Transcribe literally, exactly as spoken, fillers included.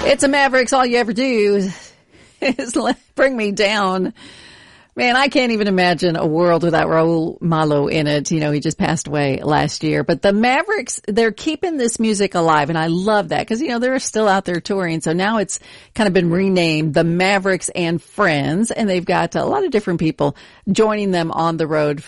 It's a Mavericks. All you ever do is bring me down. Man, I can't even imagine a world without Raul Malo in it. You know, he just passed away last year. But the Mavericks, they're keeping this music alive, and I love that because, you know, they're still out there touring. So now it's kind of been renamed the Mavericks and Friends, and they've got a lot of different people joining them on the road